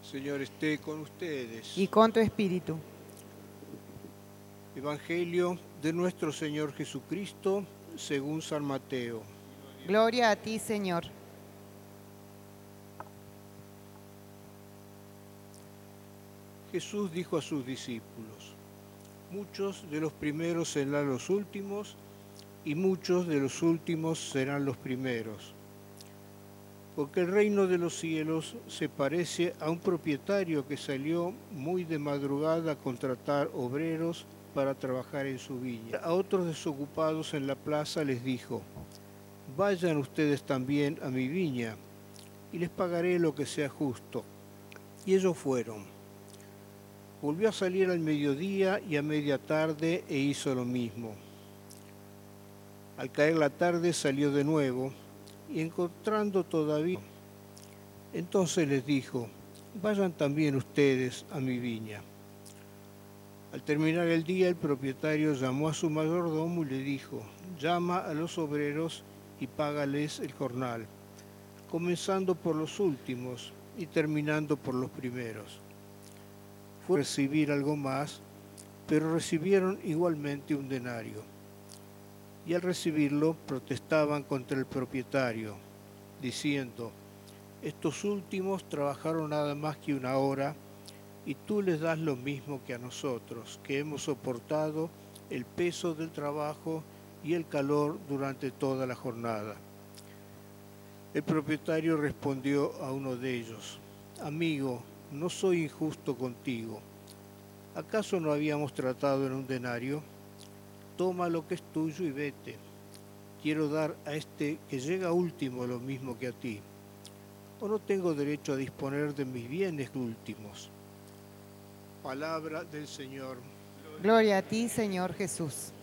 Señor esté con ustedes. Y con tu espíritu. Evangelio de nuestro Señor Jesucristo según San Mateo. Gloria a ti, Señor. Jesús dijo a sus discípulos: muchos de los primeros serán los últimos, y muchos de los últimos serán los primeros. Porque el reino de los cielos se parece a un propietario que salió muy de madrugada a contratar obreros para trabajar en su viña. A otros desocupados en la plaza les dijo: vayan ustedes también a mi viña, y les pagaré lo que sea justo. Y ellos fueron. Volvió a salir al mediodía y a media tarde e hizo lo mismo. Al caer la tarde salió de nuevo, y encontrando todavía, entonces les dijo: vayan también ustedes a mi viña. Al terminar el día, el propietario llamó a su mayordomo y le dijo: llama a los obreros y págales el jornal, comenzando por los últimos y terminando por los primeros. Fue a recibir algo más, pero recibieron igualmente un denario. Y al recibirlo protestaban contra el propietario, diciendo: estos últimos trabajaron nada más que una hora, y tú les das lo mismo que a nosotros, que hemos soportado el peso del trabajo y el calor durante toda la jornada. El propietario respondió a uno de ellos: amigo, no soy injusto contigo. ¿Acaso no habíamos tratado en un denario? Toma lo que es tuyo y vete. Quiero dar a este que llega último lo mismo que a ti. ¿O no tengo derecho a disponer de mis bienes últimos? Palabra del Señor. Gloria a ti, Señor Jesús.